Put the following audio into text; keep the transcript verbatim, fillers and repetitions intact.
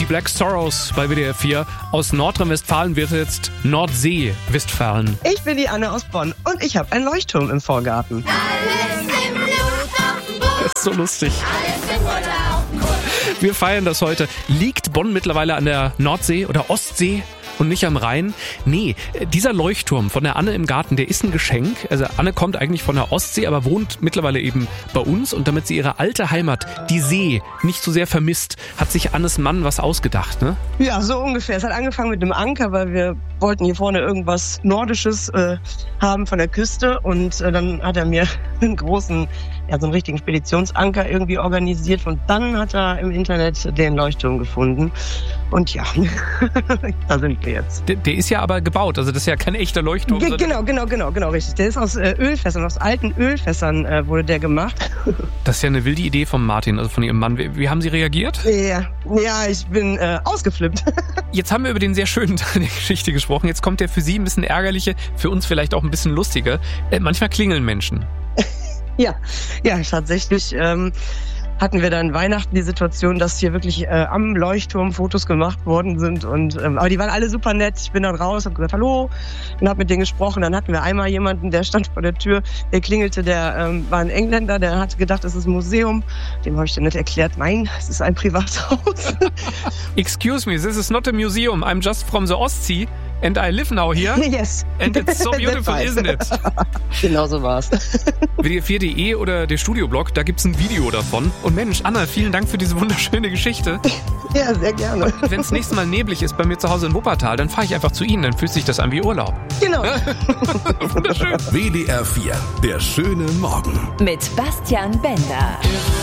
Black Sorrows bei W D R vier. Aus Nordrhein-Westfalen wird jetzt Nordsee-Westfalen. Ich bin die Anne aus Bonn und ich habe einen Leuchtturm im Vorgarten. Alles im Blut auf dem Boden. Das ist so lustig. Alles im Butter auf dem Kuchen. Wir feiern das heute. Liegt Bonn mittlerweile an der Nordsee oder Ostsee und nicht am Rhein? Nee, dieser Leuchtturm von der Anne im Garten, der ist ein Geschenk. Also Anne kommt eigentlich von der Ostsee, aber wohnt mittlerweile eben bei uns. Und damit sie ihre alte Heimat, die See, nicht so sehr vermisst, hat sich Annes Mann was ausgedacht, ne? Ja, so ungefähr. Es hat angefangen mit einem Anker, weil wir wollten hier vorne irgendwas Nordisches äh, haben von der Küste. Und äh, dann hat er mir einen großen, ja, so einen richtigen Speditionsanker irgendwie organisiert. Und dann hat er im Internet den Leuchtturm gefunden. Und ja, da sind wir jetzt. Der, der ist ja aber gebaut, also das ist ja kein echter Leuchtturm. Ge- genau, genau, genau, genau, richtig. Der ist aus äh, Ölfässern, aus alten Ölfässern äh, wurde der gemacht. Das ist ja eine wilde Idee von Martin, also von ihrem Mann. Wie, wie haben Sie reagiert? Ja, ja, ich bin äh, ausgeflippt. Jetzt haben wir über den sehr schönen Teil der Geschichte gesprochen. Jetzt kommt der für Sie ein bisschen ärgerliche, für uns vielleicht auch ein bisschen lustige. Äh, manchmal klingeln Menschen. Ja, ja, tatsächlich ähm, hatten wir dann Weihnachten die Situation, dass hier wirklich äh, am Leuchtturm Fotos gemacht worden sind. Und ähm, aber die waren alle super nett. Ich bin dann raus, habe gesagt Hallo und habe mit denen gesprochen. Dann hatten wir einmal jemanden, der stand vor der Tür, der klingelte, der ähm, war ein Engländer, der hatte gedacht, es ist ein Museum. Dem habe ich dann nicht erklärt, nein, es ist ein Privathaus. Excuse me, this is not a museum. I'm just from the Ostsee and I live now here. Yes. And it's so beautiful, That's isn't it? Genau so war's. W D R vier punkt de oder der Studioblog, da gibt's ein Video davon. Und Mensch, Anna, vielen Dank für diese wunderschöne Geschichte. Ja, sehr gerne. Wenn es nächstes Mal neblig ist bei mir zu Hause in Wuppertal, dann fahre ich einfach zu Ihnen, dann fühlt sich das an wie Urlaub. Genau. Wunderschön. W D R vier, der schöne Morgen. Mit Bastian Bender.